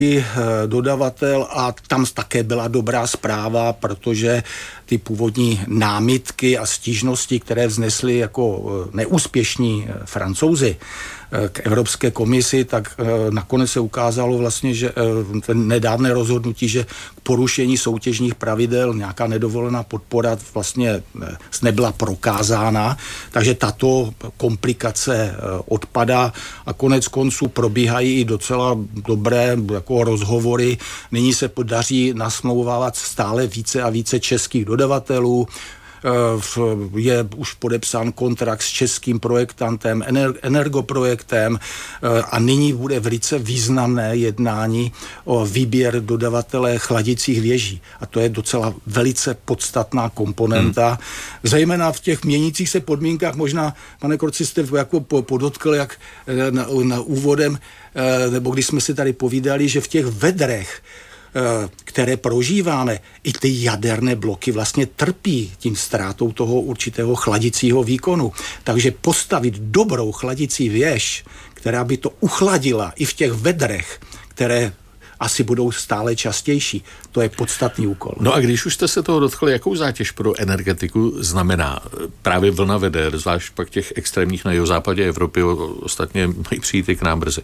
dodavatel a tam také byla dobrá zpráva, protože ty původní námitky a stížnosti, které vznesli jako neúspěšní Francouzi k Evropské komisi, tak nakonec se ukázalo vlastně, že ten nedávné rozhodnutí, že k porušení soutěžních pravidel nějaká nedovolená podpora vlastně nebyla prokázána, takže tato komplikace odpadá a konec konců probíhají i docela dobré jako rozhovory. Nyní se podaří nasmlouvávat stále více a více českých dodavatelů. Je už podepsán kontrakt s českým projektantem, Energoprojektem a nyní bude velice významné jednání o výběr dodavatele chladicích věží. A to je docela velice podstatná komponenta. Zejména v těch měnících se podmínkách, možná, pane Korci, jste jako podotkl, jak na úvodem, nebo když jsme si tady povídali, že v těch vedrech, které prožíváme, i ty jaderné bloky vlastně trpí tím ztrátou toho určitého chladicího výkonu. Takže postavit dobrou chladicí věž, která by to uchladila i v těch vedrech, které asi budou stále častější. To je podstatný úkol. No a když už jste se toho dotkli, jakou zátěž pro energetiku znamená právě vlna veder, zvlášť pak těch extrémních na jihozápadě Evropy, ostatně mají přijít i k nám brzy.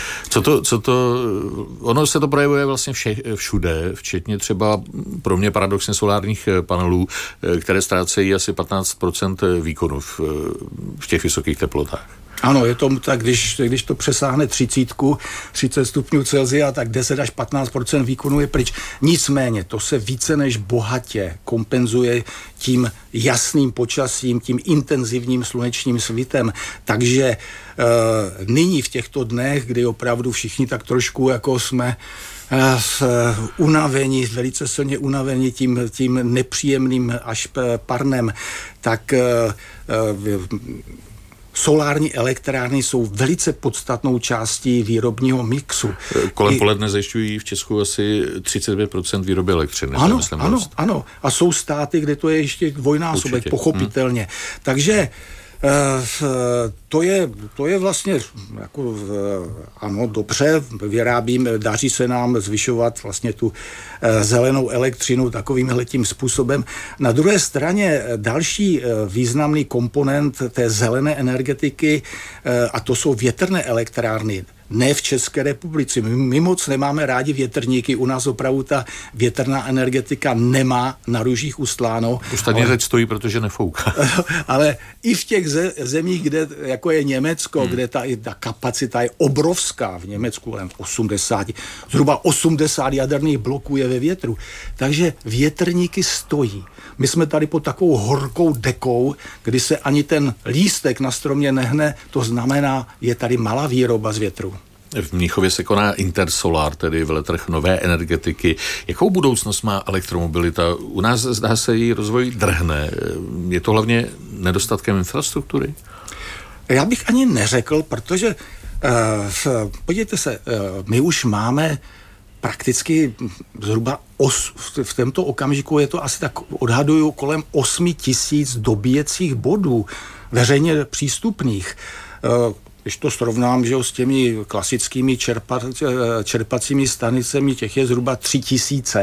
Ono se to projevuje vlastně všude, včetně třeba pro mě paradoxně solárních panelů, které ztrácejí asi 15% výkonu v těch vysokých teplotách. Ano, je to tak, když to přesáhne 30 stupňů Celsia, tak 10 až 15% výkonu je pryč. Nicméně to se více než bohatě kompenzuje tím jasným počasím, tím intenzivním slunečním svitem. Takže nyní v těchto dnech, kdy opravdu všichni tak trošku jako jsme unavení, velice silně unavení tím nepříjemným až parnem, tak solární elektrárny jsou velice podstatnou částí výrobního mixu. Kolem poledne zajišťují v Česku asi 35% výroby elektřiny. Ano. A jsou státy, kde to je ještě dvojnásobek, určitě. Pochopitelně. Takže to je vlastně jako, ano, dobře, daří se nám zvyšovat vlastně tu zelenou elektřinu takovýmhletím způsobem. Na druhé straně další významný komponent té zelené energetiky, a to jsou větrné elektrárny. Ne v České republice. My moc nemáme rádi větrníky. U nás opravdu ta větrná energetika nemá na růžích ustláno. Už tady řeč stojí, protože nefouká. Ale i v těch zemích, kde, jako je Německo, kde ta kapacita je obrovská, v Německu zhruba 80 jaderných bloků je ve větru. Takže větrníky stojí. My jsme tady pod takovou horkou dekou, kdy se ani ten lístek na stromě nehne, to znamená, je tady malá výroba z větru. V Mnichově se koná Intersolar, tedy veletrh nové energetiky. Jakou budoucnost má elektromobilita? U nás zdá se její rozvoj drhne. Je to hlavně nedostatkem infrastruktury? Já bych ani neřekl, protože podívejte se, my už máme prakticky zhruba v tomto okamžiku je to asi tak, odhaduju, kolem 8 000 dobíjecích bodů veřejně přístupných. Když to srovnám, že s těmi klasickými čerpacími stanicemi, těch je zhruba 3 000.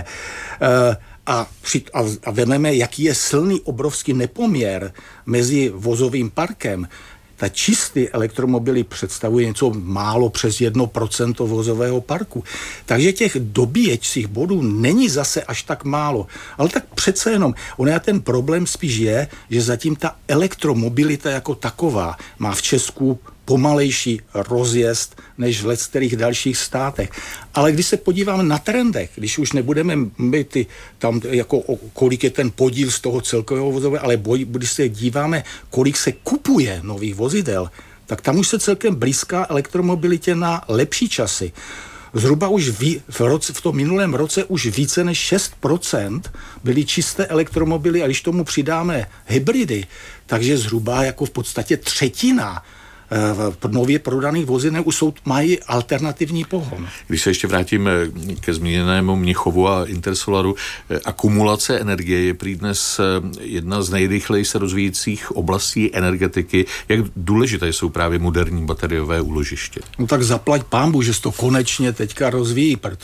A vezmeme, jaký je silný obrovský nepoměr mezi vozovým parkem. Ta čistý elektromobily představuje něco málo přes 1% vozového parku. Takže těch dobíjecích bodů není zase až tak málo. Ale tak přece jenom, ten problém spíš je, že zatím ta elektromobilita jako taková má v Česku pomalejší rozjezd než v leckterých dalších státech. Ale když se podíváme na trendech, když už nebudeme být tam jako kolik je ten podíl z toho celkového vozového, ale když se díváme, kolik se kupuje nových vozidel, tak tam už se celkem blízká elektromobilitě na lepší časy. Zhruba už v tom minulém roce už více než 6% byly čisté elektromobily a když tomu přidáme hybridy, takže zhruba jako v podstatě třetina nově prodaných vozidel už mají alternativní pohon. Když se ještě vrátím ke zmíněnému Mnichovu a Intersolaru, akumulace energie je prý dnes jedna z nejrychleji se rozvíjejících oblastí energetiky. Jak důležité jsou právě moderní bateriové úložiště? No tak zaplať pánbu, že se to konečně teďka rozvíjí, protože